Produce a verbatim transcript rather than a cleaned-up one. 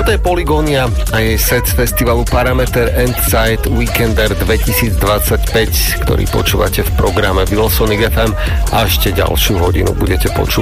Toto je Polygónia a jej set z festivalu Parameter Endside Weekender dvetisícdvadsaťpäť, ktorý počúvate v programe Vilsonic ef em a ešte ďalšiu hodinu budete počúvať